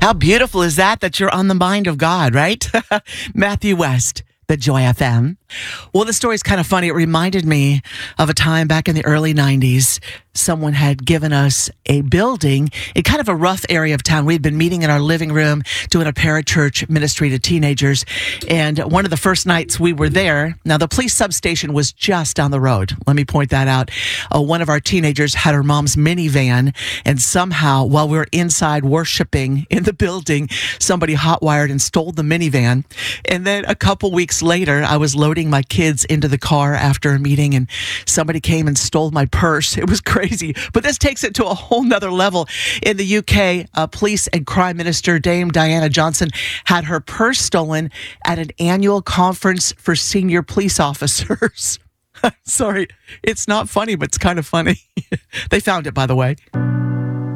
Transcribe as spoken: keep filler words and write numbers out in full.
How beautiful is that, that you're on the mind of God, right? Matthew West, the Joy F M. Well, the story's kind of funny. It reminded me of a time back in the early nineties. Someone had given us a building in kind of a rough area of town. We'd been meeting in our living room, doing a parachurch ministry to teenagers. And one of the first nights we were there, now the police substation was just down the road. Let me point that out. Uh, one of our teenagers had her mom's minivan, and somehow while we were inside worshiping in the building, somebody hotwired and stole the minivan. And then a couple weeks later, I was loading my kids into the car after a meeting, and somebody came and stole my purse. It was crazy. But this takes it to a whole nother level. In the U K, uh, police and crime minister Dame Diana Johnson had her purse stolen at an annual conference for senior police officers. Sorry, it's not funny, but it's kind of funny. They found it, by the way.